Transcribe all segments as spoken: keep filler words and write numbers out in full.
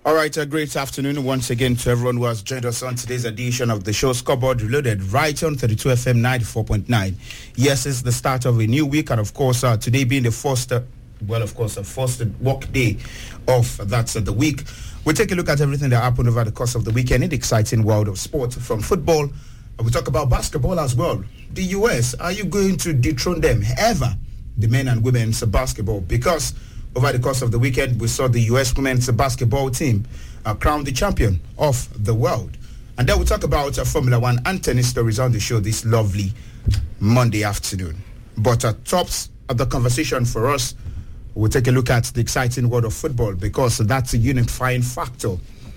All right, a great afternoon once again to everyone who has joined us on today's edition of the show Scoreboard Reloaded right on thirty-two F M ninety-four point nine. Yes, it's the start of a new week, and of course, uh, today being the first, uh, well, of course, the first work day of that's uh, the week. We'll take a look at everything that happened over the course of the weekend in the exciting world of sport, from football. Uh, we talk about basketball as well. The U S, are you going to dethrone them ever? The men and women's basketball, because over the course of the weekend, we saw the U S women's basketball team uh, crown the champion of the world. And then we'll talk about uh, Formula One and tennis stories on the show this lovely Monday afternoon. But uh, tops of the conversation for us, we'll take a look at the exciting world of football, because that's a unifying factor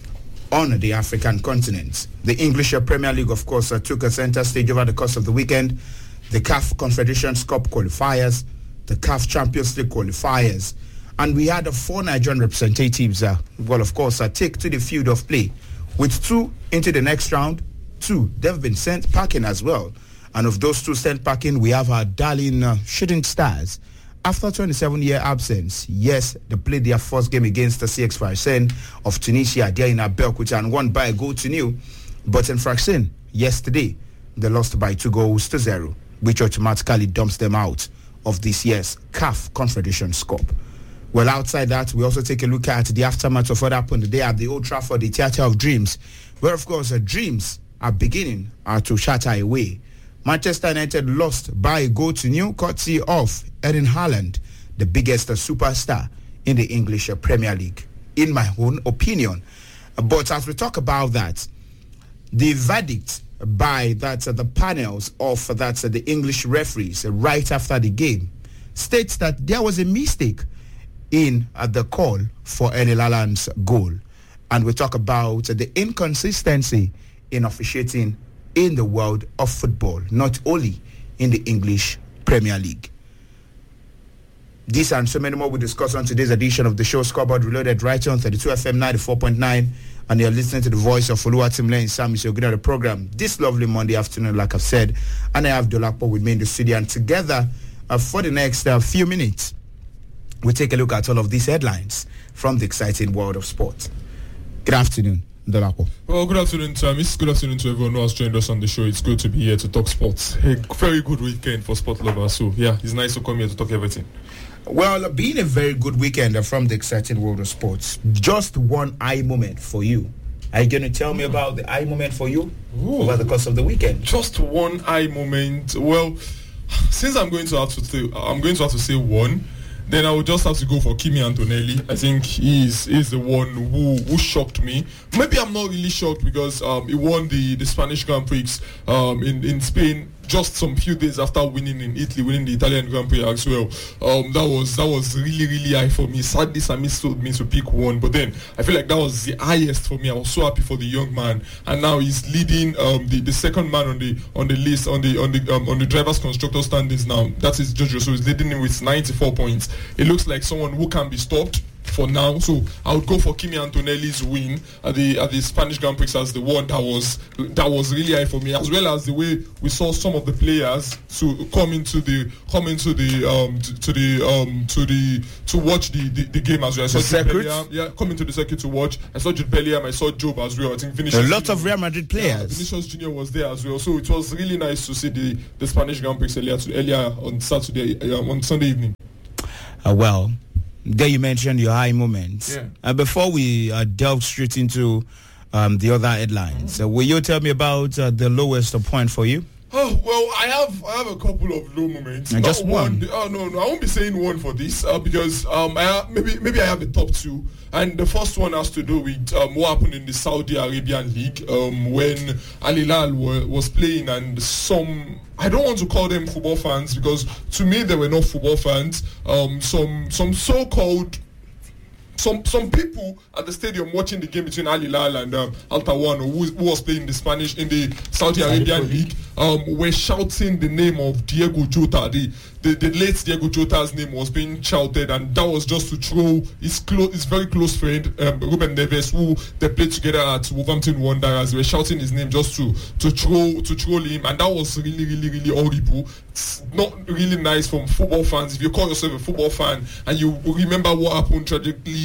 on the African continent. The English Premier League, of course, uh, took a center stage over the course of the weekend. The C A F Confederations Cup qualifiers, the C A F Champions League qualifiers. And we had uh, four Nigerian representatives, uh, well, of course, uh, take to the field of play. With two into the next round, two, they've been sent packing as well. And of those two sent packing, we have our darling uh, Shooting Stars. After twenty-seven-year absence, yes, they played their first game against the C X Sfaxien of Tunisia there in Abeokuta and won by a goal to nil. But in Sfaxien, yesterday, they lost by two goals to zero, which automatically dumps them out of this year's C A F Confederations Cup. Well, outside that, we also take a look at the aftermath of what happened today at the Old Trafford, the Theatre of Dreams, where, of course, the dreams are beginning uh, to shatter away. Manchester United lost by a goal to nil, courtesy of Erling Haaland, the biggest uh, superstar in the English uh, Premier League, in my own opinion. But as we talk about that, the verdict by that uh, the panels of uh, that uh, the English referees uh, right after the game states that there was a mistake in uh, the call for Erling Haaland's goal. And we talk about uh, the inconsistency in officiating in the world of football, not only in the English Premier League. This and so many more we discuss on today's edition of the show Scoreboard Reloaded right on thirty-two F M ninety-four point nine, and you're listening to the voice of Oluwatimile and Sam Isogina, the program this lovely Monday afternoon, like I've said, and I have Dolapo with me in the studio, and together uh, for the next uh, few minutes we take a look at all of these headlines from the exciting world of sport. Good afternoon, Dolapo. Well, good afternoon, Thomas. Good afternoon to everyone who has joined us on the show. It's good to be here to talk sports. A very good weekend for sport lovers. So, yeah, it's nice to come here to talk everything. Well, being a very good weekend from the exciting world of sports, just one eye moment for you. Are you going to tell me about the eye moment for you Ooh. over the course of the weekend? Just one eye moment. Well, since I'm going to have to say, I'm going to have to say one, then I would just have to go for Kimi Antonelli. I think he's is the one who, who shocked me. Maybe I'm not really shocked because um, he won the, the Spanish Grand Prix um, in, in Spain just some few days after winning in Italy, winning the Italian Grand Prix as well. Um, that was that was really, really high for me. Sadly, Sami told me to pick one, but then I feel like that was the highest for me. I was so happy for the young man, and now he's leading um, the, the second man on the on the list on the on the um, on the drivers' constructor standings now. That is Jojo, so he's leading him with ninety-four points. It looks like someone who can be stopped for now, so I would go for Kimi Antonelli's win at the at the Spanish Grand Prix as the one that was that was really high for me, as well as the way we saw some of the players to come into the come into the um to, to the um to the to watch the, the, the game as well. I saw Jude Bellingham, yeah, come into the circuit to watch. I saw Jude Bellingham, I saw Job as well. I think Vinicius. A lot of Real Madrid players. Yeah, Vinicius Junior was there as well, so it was really nice to see the, the Spanish Grand Prix earlier to, earlier on Saturday uh, on Sunday evening. Uh, well. There you mentioned your high moments. Yeah. Uh, before we uh, delve straight into um, the other headlines, uh, will you tell me about uh, the lowest point for you? Oh, well, I have I have a couple of low moments. And just one. one. Oh no, no, I won't be saying one for this uh, because um, I have, maybe maybe I have the top two, and the first one has to do with um, what happened in the Saudi Arabian League um, when Al Hilal were, was playing, and some. I don't want to call them football fans because to me they were not football fans. Um, some some so-called some some people at the stadium watching the game between Al Hilal and um, Al Tawan, who, who was playing the Spanish in the Saudi Arabian League, um, were shouting the name of Diego Jota. The, the the late Diego Jota's name was being shouted, and that was just to throw his close, his very close friend um, Ruben Neves, who they played together at Wolverhampton Wanderers. They were shouting his name just to to throw to troll him, and that was really really really horrible. It's not really nice from football fans. If you call yourself a football fan and you remember what happened tragically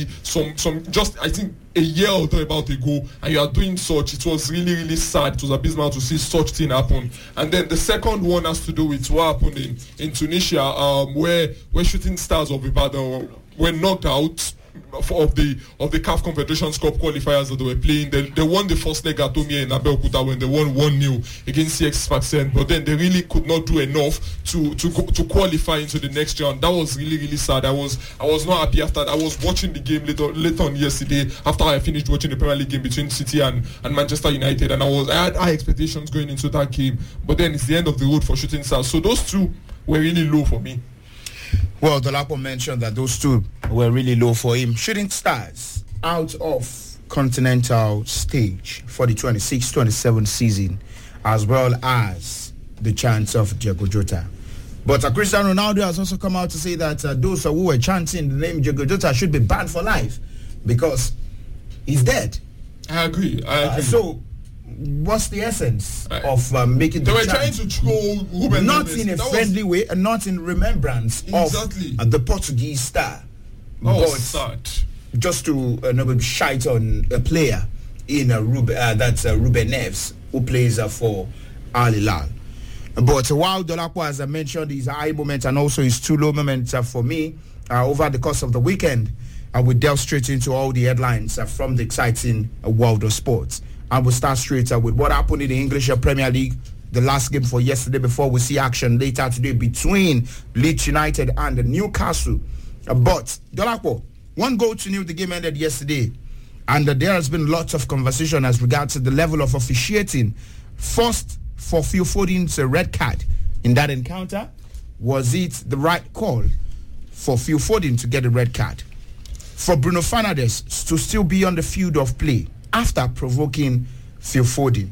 some some just I think a year or two about ago, and you are doing such. It was really really sad. It was abysmal to see such thing happen. And then the second one has to do with what happened in, in Tunisia, um, where where Shooting Stars of Ibadan were knocked out of the of the C A F Confederations Cup qualifiers that they were playing. They, they won the first leg at Tomie in Abeokuta when they won one nil against C X Sfaxien, but then they really could not do enough to to go, to qualify into the next round. That was really really sad. I was I was not happy after that. I was watching the game later later on yesterday after I finished watching the Premier League game between City and, and Manchester United, and I was I had high expectations going into that game, but then it's the end of the road for Shooting Stars. So those two were really low for me. Well, Dolapo mentioned that those two were really low for him. Shooting Stars out of continental stage for the twenty-six twenty-seven season, as well as the chance of Diego Jota. But uh, Cristiano Ronaldo has also come out to say that uh, those who were chanting the name Diego Jota should be banned for life because he's dead. I agree. I agree. Uh, so, what's the essence I, of uh, making the They were chant? trying to troll Ruben Not Neves. in a That friendly was, way and not in remembrance exactly. of uh, the Portuguese star. That but was sad. Just to uh, no, shite on a player in uh, Ruben, uh, that's uh, Ruben Neves, who plays uh, for Al Hilal. But uh, while Dolapo, as I mentioned, his high moments and also his two low moments uh, for me uh, over the course of the weekend, I will delve straight into all the headlines uh, from the exciting uh, world of sports. I will start straight uh, with what happened in the English Premier League, the last game for yesterday, before we see action later today between Leeds United and Newcastle. Uh, but, Dolapo, one goal to nil, the game ended yesterday. And uh, there has been lots of conversation as regards to the level of officiating. First, for Phil Foden's uh, red card in that encounter, was it the right call for Phil Foden to get a red card? For Bruno Fernandes to still be on the field of play after provoking Phil Foden,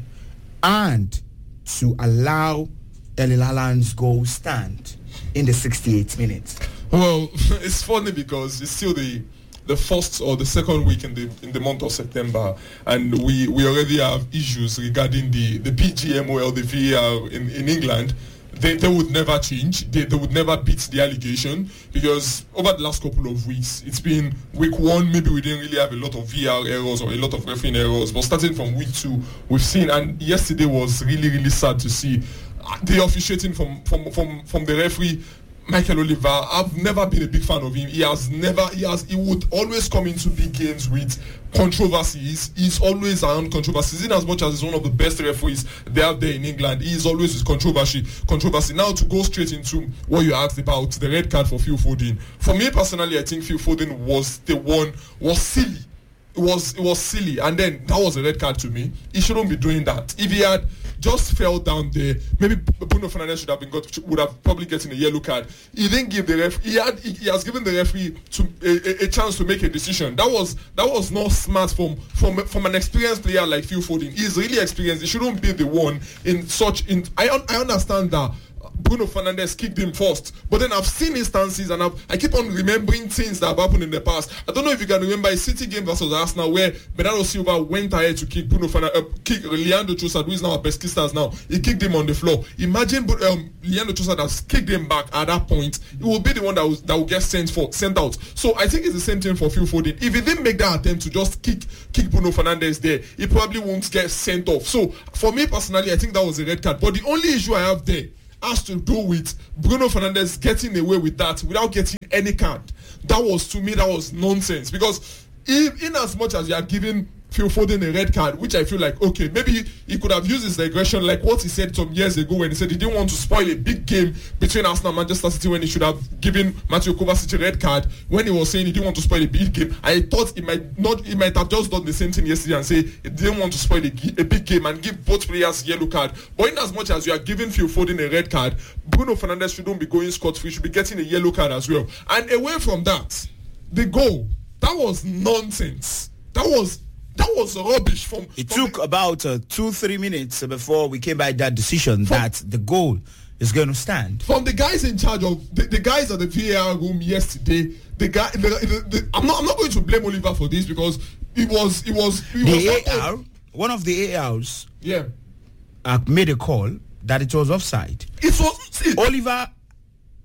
and to allow Erling Haaland's goal stand in the sixty-eighth minute? Well, it's funny because it's still the the first or the second week in the in the month of September, and we, we already have issues regarding the, the P G M O L, the V A R in, in England. They, they would never change. They, they would never beat the allegation, because over the last couple of weeks, it's been week one, maybe we didn't really have a lot of V R errors or a lot of refereeing errors, but starting from week two, we've seen, and yesterday was really, really sad to see the officiating from, from, from, from the referee, Michael Oliver. I've never been a big fan of him. He has never, he has, he would always come into big games with controversies. He's always around controversies. In as much as he's one of the best referees they have there in England, he is always with controversy. Controversy. Now to go straight into what you asked about, the red card for Phil Foden. For me personally, I think Phil Foden was the one, was silly. It was, it was silly, and then that was a red card to me. He shouldn't be doing that. If he had just fell down there, maybe Bruno Fernandes should have been got, would have probably gotten a yellow card. He didn't give the ref. He had he, he has given the referee to a, a, a chance to make a decision. That was that was not smart from from from an experienced player like Phil Foden. He's really experienced. He shouldn't be the one in such. In I un, I understand that Bruno Fernandes kicked him first, but then I've seen instances, and I've, I keep on remembering things that have happened in the past. I don't know if you can remember a City game versus Arsenal where Bernardo Silva went ahead to kick Bruno Fernandes, uh, kick Leandro Trossard, who is now a Pesquistas now. He kicked him on the floor. Imagine um, Leandro Trossard has kicked him back at that point. It will be the one that will, that will get sent for sent out. So I think it's the same thing for Phil Foden. If he didn't make that attempt to just kick kick Bruno Fernandes there, he probably won't get sent off. So for me personally, I think that was a red card. But the only issue I have there has to do with Bruno Fernandes getting away with that without getting any card. That was, to me, that was nonsense. Because if, in as much as you are giving Phil Foden a red card, which I feel like, okay, maybe he, he could have used his aggression like what he said some years ago when he said he didn't want to spoil a big game between Arsenal and Manchester City, when he should have given Mateo Kovacic a red card, when he was saying he didn't want to spoil a big game. I thought he might not, he might have just done the same thing yesterday and say he didn't want to spoil a, a big game and give both players yellow card. But in as much as you are giving Phil Foden a red card, Bruno Fernandes shouldn't be going scot-free, should be getting a yellow card as well. And away from that, the goal, that was nonsense. That was That was rubbish. From it from took the, about uh, two, three minutes before we came by that decision from, that the goal is going to stand. From the guys in charge of the, the guys at the V A R room yesterday, the guy. The, the, the, I'm not. I'm not going to blame Oliver for this, because it was. It was. It the was A R, one of the A Rs, yeah, uh, made a call that it was offside. It was. It, Oliver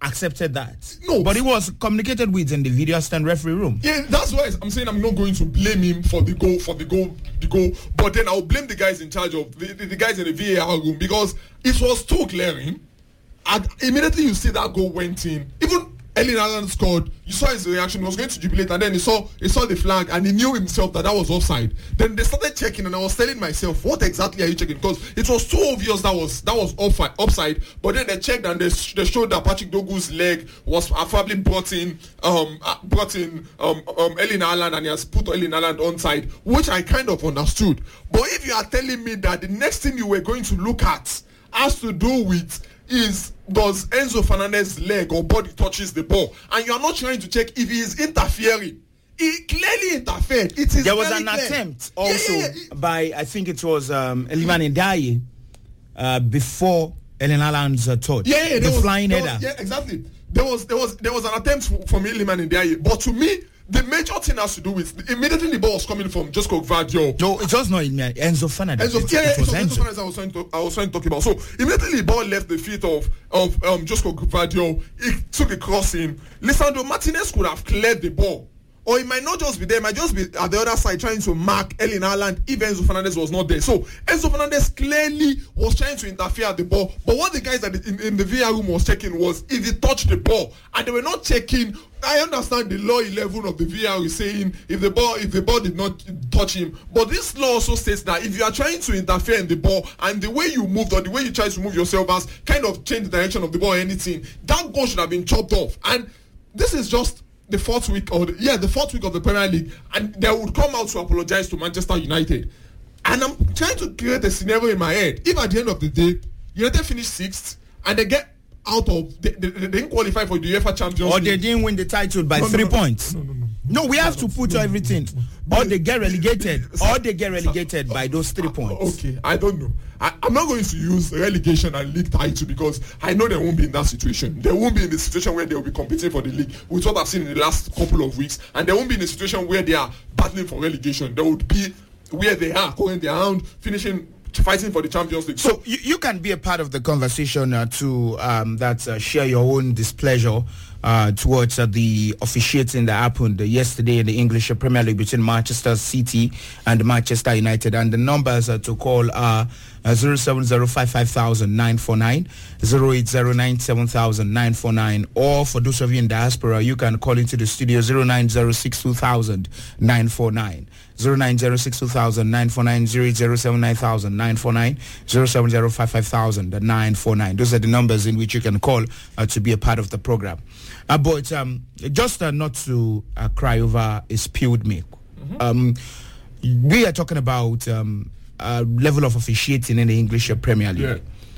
accepted that. No. But it was communicated with in the video stand referee room. Yeah, that's why I'm saying I'm not going to blame him for the goal, for the goal, the goal. But then I'll blame the guys in charge of the, the, the guys in the V A R room, because it was too glaring. And immediately you see that goal went in. Even Erling Haaland scored. You saw his reaction. He was going to jubilate, and then he saw he saw the flag, and he knew himself that that was offside. Then they started checking, and I was telling myself, "What exactly are you checking?" Because it was too obvious that was that was offside. Offside. But then they checked, and they, they showed that Patrick Dogu's leg was probably brought in, um, brought in um, um, Erling Haaland, and he has put Erling Haaland onside, which I kind of understood. But if you are telling me that the next thing you were going to look at has to do with is does Enzo Fernandez's leg or body touches the ball, and you are not trying to check if he is interfering. He clearly interfered. It is there was an clear. attempt also yeah, yeah, yeah. by, I think it was um, Iliman Ndiaye uh, before Erling Haaland's uh, touch. Yeah, yeah, the was, flying header. Was, yeah, exactly. There was there was there was an attempt from Iliman Ndiaye, but to me, the major thing has to do with immediately the ball was coming from Josko Gvardiol. No, it was not Enzo Fernandez. Enzo, it, yeah, it was so Enzo. Enzo Fernandez I was trying to I was trying to talk about. So immediately the ball left the feet of of um, Josko Gvardiol. It took a crossing. Lisandro Martinez could have cleared the ball, or it might not just be there. It might just be at the other side trying to mark Erling Haaland if Enzo Fernandez was not there. So Enzo Fernandez clearly was trying to interfere at the ball. But what the guys that in, in the V R room was checking was if he touched the ball, and they were not checking. I understand the law eleven of the V R is saying if the ball if the ball did not touch him, but this law also states that if you are trying to interfere in the ball and the way you moved or the way you try to move yourself has kind of changed the direction of the ball or anything, that goal should have been chopped off. And this is just the fourth week or the, yeah the fourth week of the Premier League, and they would come out to apologize to Manchester United. And I'm trying to create a scenario in my head. If at the end of the day United finish sixth and they get out of they, they, they didn't qualify for the UEFA Champions or League, they didn't win the title by no, three no, no, points. No, no, no. No, we have to put everything. Or they get relegated, or they get relegated by those three points. Okay, I don't know. I, I'm not going to use relegation and league title because I know they won't be in that situation. They won't be in the situation where they will be competing for the league with what I've seen in the last couple of weeks, and they won't be in a situation where they are battling for relegation. They would be where they are, going around, finishing. Fighting for the Champions League. So you, you can be a part of the conversation uh, to um, that uh, share your own displeasure uh, towards uh, the officiating that happened uh, yesterday in the English Premier League between Manchester City and Manchester United. And the numbers uh, to call are uh, zero seven zero five five thousand nine four nine, zero eight zero nine seven thousand nine four nine, or for those of you in diaspora, you can call into the studio zero nine zero six two thousand nine four nine. zero nine zero six two thousand nine four nine, zero eight zero seven nine thousand nine four nine, zero seven zero five five thousand nine four nine. Those are the numbers in which you can call uh, to be a part of the program. Uh, but um, just uh, not to uh, cry over a spilled milk. Mm-hmm. Um, we are talking about um, uh, level of officiating in the English Premier League. Yeah.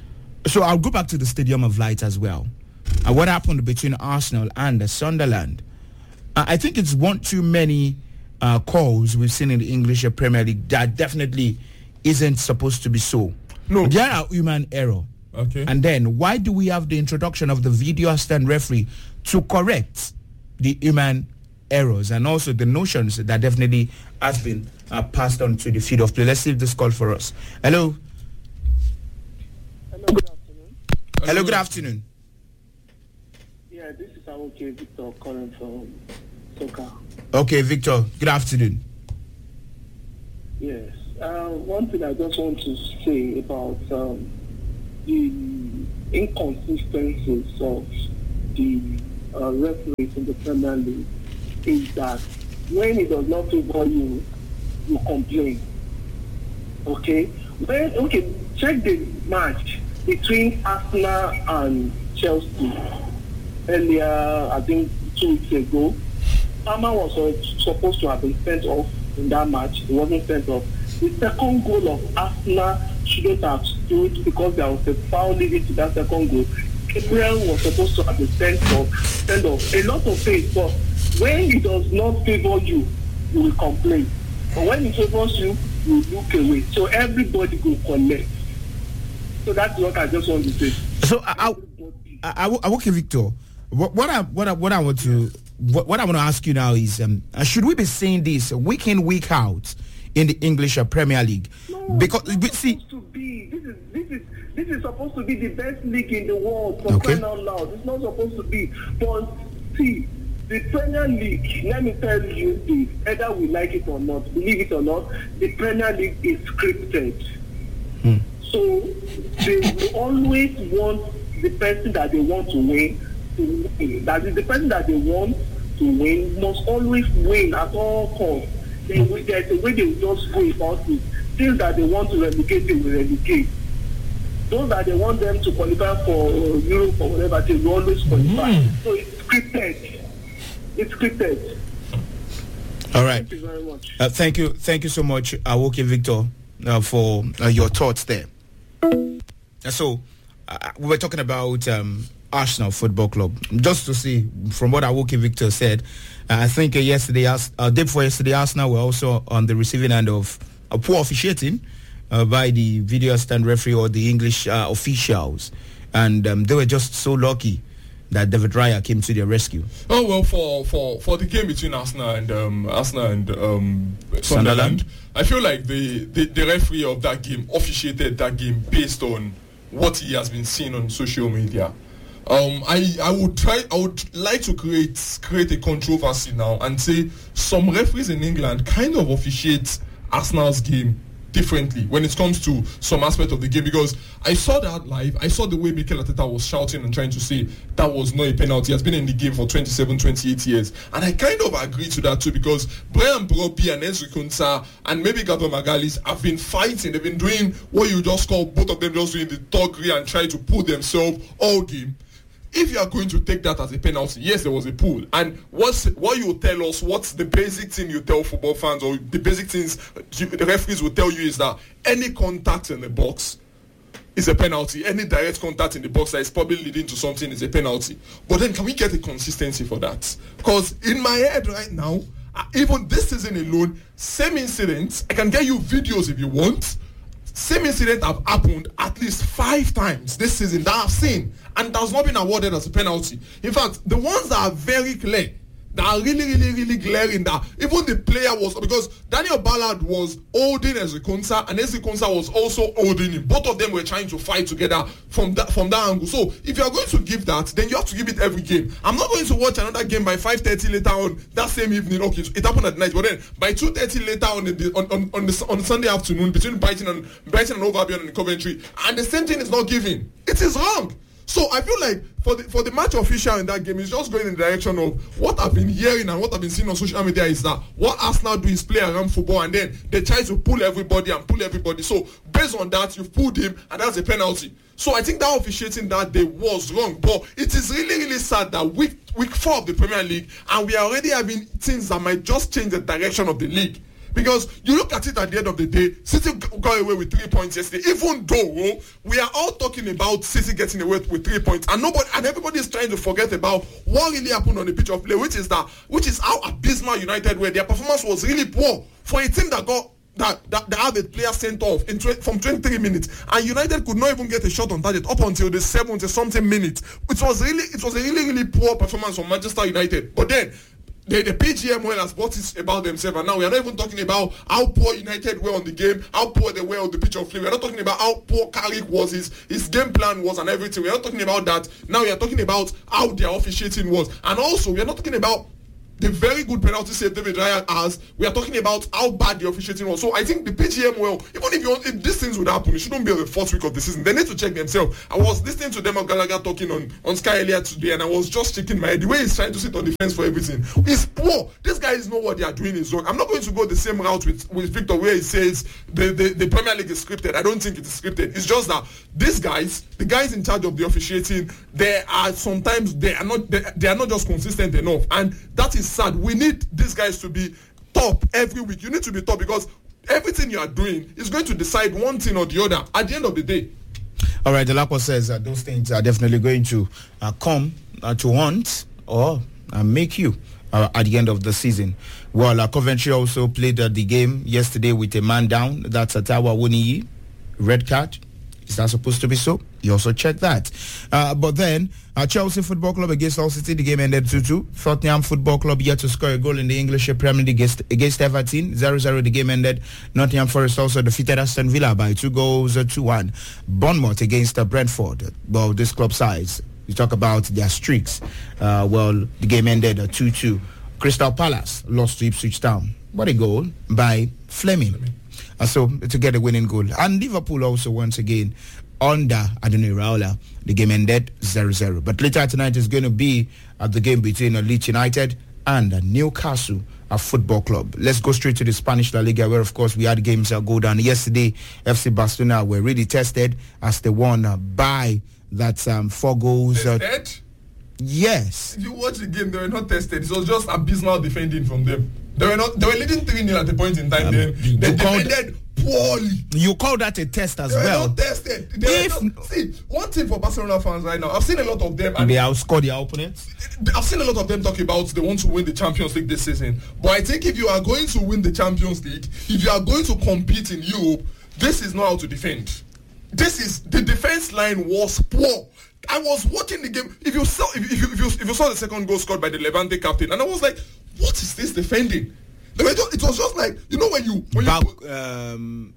So I'll go back to the Stadium of Light as well. Uh, what happened between Arsenal and uh, Sunderland? Uh, I think it's one too many Uh, calls we've seen in the English Premier League that definitely isn't supposed to be so. No. There are human error. Okay. And then why do we have the introduction of the video assistant referee to correct the human errors and also the notions that definitely has been uh, passed on to the field of play? Let's see if this call for us. Hello. Hello, good afternoon. Hello, Hello good afternoon. Yeah, this is Awoke Victor calling from Soka. Okay, Victor, good afternoon. Yes. Uh, one thing I just want to say about um, the inconsistencies of the uh, referees in the Premier League is that when it does not favor you, you complain. Okay? When, okay, check the match between Arsenal and Chelsea earlier, I think two weeks ago. Palmer was uh, supposed to have been sent off in that match. He wasn't sent off. The second goal of Arsenal shouldn't have stood because there was a foul leading to that second goal. Gabriel was supposed to have been sent off. Sent off. A lot of things, but when it does not favor you, you will complain. But when it favors you, you look away. So everybody will connect. So that's what I just want to say. So I, I, I, I okay, Victor. What, what I what I what I want to What, what I want to ask you now is, um, uh, should we be saying this week in, week out in the English uh, Premier League. No, because it's not see, supposed to be. This is this is this is supposed to be the best league in the world for Okay. crying out loud. It's not supposed to be. But see, the Premier League, let me tell you this, either we like it or not, believe it or not, the Premier League is scripted. Hmm. So they will always want the person that they want to win to win. That is, the person that they want to win must always win at all costs. They will, there's a way they will just go about it. Things that they want to relegate, they will relegate. Those that they want them to qualify for uh, Europe or whatever, they will always qualify. Mm. So it's scripted. It's scripted. All right. Thank you very much. Uh, thank you, thank you so much, Awoke Victor, uh, for uh, your thoughts there. Uh, so uh, we were talking about um, Arsenal Football Club. Just to see from what Awoke Victor said, uh, I think uh, yesterday, uh, day before yesterday, Arsenal were also on the receiving end of a poor officiating uh, by the video assistant referee or the English uh, officials, and um, they were just so lucky that David Raya came to their rescue. Oh well, for for, for the game between Arsenal and um, Arsenal and um, Sunderland, Sunderland, I feel like the, the the referee of that game officiated that game based on what he has been seeing on social media. Um, I I would try I would like to create create a controversy now and say some referees in England kind of officiate Arsenal's game differently when it comes to some aspect of the game, because I saw that live. I saw the way Mikel Arteta was shouting and trying to say that was not a penalty. He has been in the game for twenty-seven, twenty-eight years, and I kind of agree to that too, because Brian Brobbey and Ezri Konsa and maybe Gabriel Magalhaes have been fighting. They've been doing what you just call, both of them just doing the thuggery and try to pull themselves all game. If you are going to take that as a penalty, yes, there was a pull. And what's what you tell us, what's the basic thing you tell football fans, or the basic things the referees will tell you, is that any contact in the box is a penalty. Any direct contact in the box that is probably leading to something is a penalty. But then can we get a consistency for that? Because in my head right now, even this season alone, same incidents, I can get you videos if you want. Same incident have happened at least five times this season that I've seen, and that has not been awarded as a penalty. In fact, the ones that are very clear, that are really, really, really glaring, that even the player was, because Daniel Ballard was holding Ezri Konsa, and Ezri Konsa was also holding him. Both of them were trying to fight together from that from that angle. So if you are going to give that, then you have to give it every game. I'm not going to watch another game by five thirty later on that same evening. Okay, so it happened at night, but then by two thirty later on the, on on on, the, on Sunday afternoon between Brighton and Brighton and Overbeyond and Coventry, and the same thing is not given. It is wrong. So I feel like for the for the match official in that game is just going in the direction of what I've been hearing and what I've been seeing on social media, is that what Arsenal do is play around football, and then they try to pull everybody and pull everybody. So based on that, you've pulled him, and that's a penalty. So I think that officiating that day was wrong. But it is really, really sad that week week four of the Premier League, and we are already having things that might just change the direction of the league. Because you look at it at the end of the day, City got away with three points yesterday. Even though we are all talking about City getting away with three points, and nobody and everybody is trying to forget about what really happened on the pitch of play, which is that, which is how abysmal United were. Their performance was really poor for a team that got that that, that had a player sent off in tw- from twenty-three minutes, and United could not even get a shot on target up until the seventy something minutes. It was really it was a really really poor performance from Manchester United. But then The, the P G M L has brought it about themselves, and now we are not even talking about how poor United were on the game, how poor they were on the pitch of play. We are not talking about how poor Carrick was, his, his game plan was, and everything. We are not talking about that. Now we are talking about how their officiating was, and also we are not talking about the very good penalty save David Raya has. We are talking about how bad the officiating was. So I think the P G M L, even if you want, if these things would happen, it shouldn't be on the fourth week of the season. They need to check themselves. I was listening to Demo Gallagher talking on, on Sky earlier today, and I was just shaking my head. The way he's trying to sit on the fence for everything is poor. These guys know what they are doing is wrong. I'm not going to go the same route with, with Victor, where he says the, the, the Premier League is scripted. I don't think it is scripted. It's just that these guys, the guys in charge of the officiating, they are sometimes they are not they, they are not just consistent enough, and that is sad. We need these guys to be top every week. You need to be top, because everything you are doing is going to decide one thing or the other at the end of the day. All right, Delapo says that those things are definitely going to uh, come uh, to haunt or uh, make you uh, at the end of the season. Well, uh, Coventry also played uh, the game yesterday with a man down. That's Atawa Wuniyi, red card. Is that supposed to be so? You also check that. Uh, but then, uh, Chelsea Football Club against Hull City, the game ended two two. Tottenham Football Club yet to score a goal in the English Premier League against, against Everton. zero zero the game ended. Nottingham Forest also defeated Aston Villa by two goals to one. Bournemouth against uh, Brentford. Well, this club size, you talk about their streaks. Uh, well, the game ended uh, two two. Crystal Palace lost to Ipswich Town. What a goal by Fleming. Fleming. Uh, so to get a winning goal. And Liverpool also once again under Adoni Raiola. The game ended zero zero. But later tonight is going to be uh, the game between uh, Leeds United and uh, Newcastle uh, Football Club. Let's go straight to the Spanish La Liga, where of course we had games uh, go down. Yesterday, F C Barcelona were really tested as they won uh, by that um, four goals. Uh, tested? Yes. If you watch the game, they were not tested. It was just abysmal defending from them. They were not. They were leading three nil at the point in time. Um, then you, they you defended poorly. You call that a test as they well? Were not tested. They if, were not, see, one thing for Barcelona fans right now, I've seen a lot of them. And they outscored their opponents. I've seen a lot of them talk about they want to win the Champions League this season. But I think if you are going to win the Champions League, if you are going to compete in Europe, this is not how to defend. This is the defense line was poor. I was watching the game. If you saw, if you, if you, if you saw the second goal scored by the Levante captain, and I was like, what is this defending? They were just, it was just like, you know when you when Back, you put, um,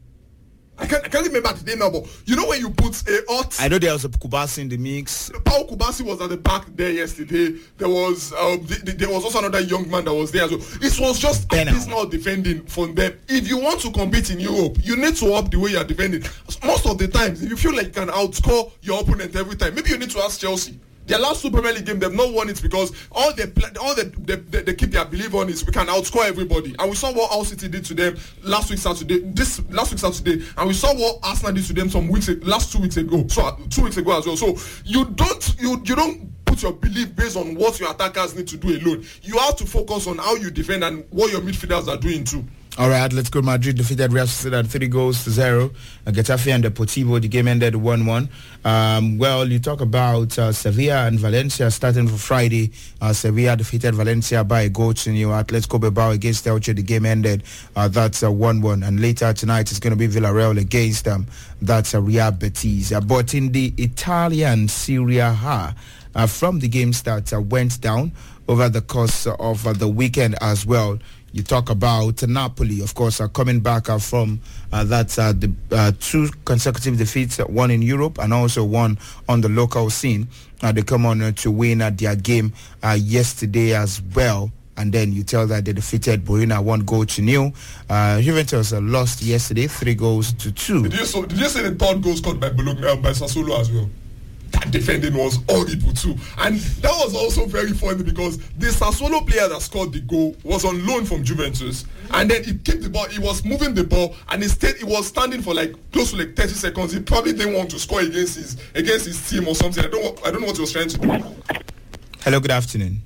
I can't I can't remember the name now, but you know when you put a hot. I know there was a Kubasi in the mix. Paul Kubasi was at the back there yesterday. There was um, the, the, there was also another young man that was there as well. It was just abysmal defending from them. If you want to compete in Europe, you need to up the way you are defending. Most of the times, if you feel like you can outscore your opponent every time, maybe you need to ask Chelsea. Their last two Premier League game, they've not won it because all they all they, they, they, they keep their belief on is we can outscore everybody. And we saw what Hull City did to them last week Saturday. This last week Saturday, and we saw what Arsenal did to them some weeks last two weeks ago. So two weeks ago as well. So you don't you you don't put your belief based on what your attackers need to do alone. You have to focus on how you defend and what your midfielders are doing too. All right, Atletico Madrid defeated Real Sociedad three goals to zero. Uh, Getafe and Deportivo, the game ended one one. Um, well, you talk about uh, Sevilla and Valencia starting for Friday. Uh, Sevilla defeated Valencia by a goal to nil. Atletico Bilbao against Elche, the game ended. Uh, that's uh, one one. And later tonight it's going to be Villarreal against them. Um, that's uh, Real Betis. Uh, but in the Italian Serie A, uh, from the games that uh, went down over the course of uh, the weekend as well, you talk about Napoli, of course, uh, coming back uh, from uh, that uh, the, uh, two consecutive defeats, uh, one in Europe and also one on the local scene. Uh, they come on uh, to win uh, their game uh, yesterday as well. And then you tell that they defeated Bologna one goal to nil. Uh, Juventus uh, lost yesterday, three goals to two. Did you, so, did you see the third goal scored by Bologna uh, by Sassuolo as well? That defending was horrible too, and that was also very funny because the Sassuolo player that scored the goal was on loan from Juventus, and then he kept the ball. He was moving the ball, and he stayed. He was standing for like close to like thirty seconds. He probably didn't want to score against his against his team or something. I don't. I don't know what he was trying to do. Hello. Good afternoon.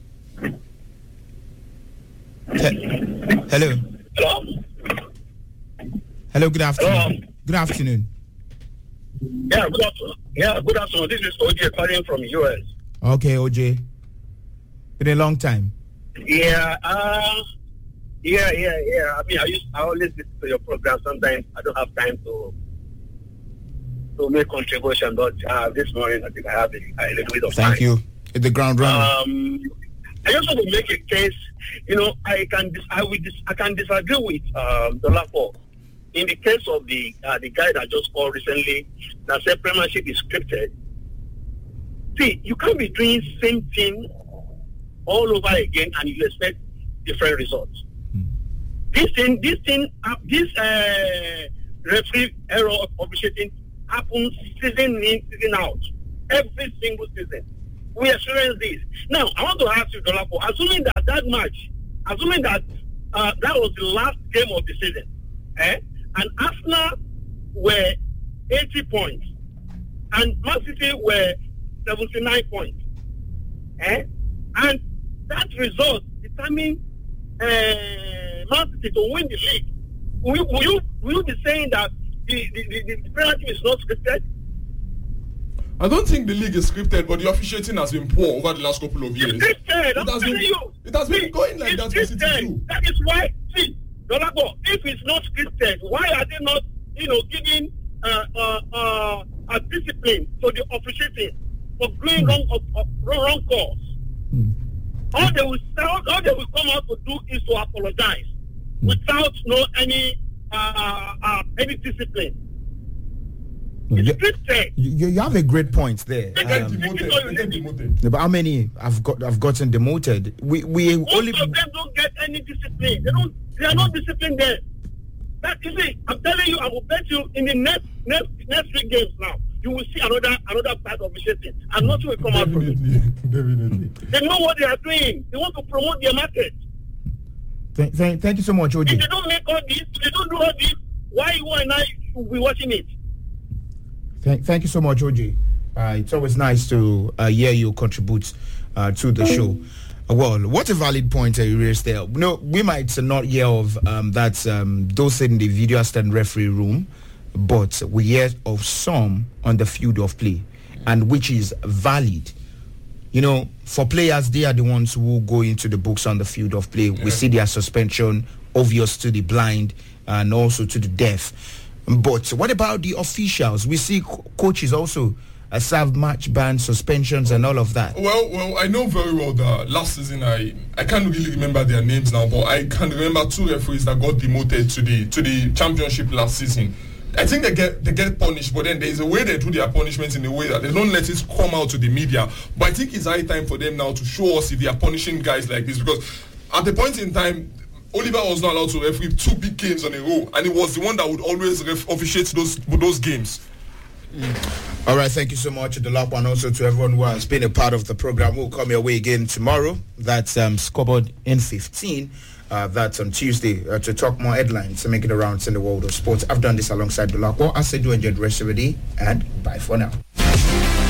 He- Hello. Hello. Hello. Good afternoon. Hello. Good afternoon. Yeah, good afternoon. Yeah, good afternoon. This is O J calling from U S. Okay, O J. Been a long time. Yeah, uh, yeah, yeah, yeah. I mean, I used, I always listen to your program. Sometimes I don't have time to to make contribution, but uh, this morning I think I have a, a little bit of Thank time. Thank you. Hit the ground running. Um, I just want to make a case. You know, I can dis- I will dis- I can disagree with um, Dolapo. In the case of the uh, the guy that just called recently that said Premiership is scripted. See, you can't be doing same thing all over again and you expect different results. Hmm. This thing, this thing, uh, this uh, referee error of officiating happens season in, season out, every single season. We experience this. Now, I want to ask you, Dolapo, assuming that that match, assuming that uh, that was the last game of the season, eh? And Arsenal were eighty points, and Man City were seventy-nine points. Eh? And that result determined uh, Man City to win the league. Will, will, you, will you be saying that the, the, the, the penalty is not scripted? I don't think the league is scripted, but the officiating has been poor over the last couple of years. It's scripted. It has been, you. It has been See, going like that for City too. That is why, see, Dolapo, if it's not scripted, why are they not, you know, giving uh, uh, uh, discipline to the officiating for doing wrong, uh, wrong calls. Mm. All they will sound, all they will come out to do is to apologize mm. without no any uh, uh, any discipline. You, you, you have a great point there. They get Um, demoted. They get demoted. but how many have got have gotten demoted? We we Most only of them don't get any discipline. They don't. They are not disciplined there. That you see, I'm telling you, I will bet you in the next next next three games now, you will see another another part of officiating, and nothing will come out from it. Definitely. They know what they are doing. They want to promote their market. Th- th- thank you so much, O J. If they don't make all this, they don't do all this, why you and I will be watching it? Thank, thank you so much, O J. Uh, it's always nice to uh, hear you contribute uh, to the show. Uh, well, what a valid point uh, you raised there. No, we might not hear of um, that um, those in the video assistant referee room, but we hear of some on the field of play, and which is valid. You know, for players, they are the ones who go into the books on the field of play. Yeah. We see their suspension, obvious to the blind and also to the deaf. But what about the officials? We see co- coaches also uh, serve match bans, suspensions, and all of that. Well, well, I know very well that last season I I can't really remember their names now, but I can remember two referees that got demoted to the to the championship last season. I think they get they get punished, but then there's a way they do their punishments in a way that they don't let it come out to the media. But I think it's high time for them now to show us if they are punishing guys like this, because at the point in time, Oliver was not allowed to referee two big games on a row, and he was the one that would always ref- officiate those those games. Mm. All right, thank you so much, Dolapo, and also to everyone who has been a part of the program. We'll come your way again tomorrow. That's um, Scoreboard N fifteen. Uh, that's on Tuesday uh, to talk more headlines and make it around in the world of sports. I've done this alongside Dolapo. I say do enjoy the rest of the day, and bye for now.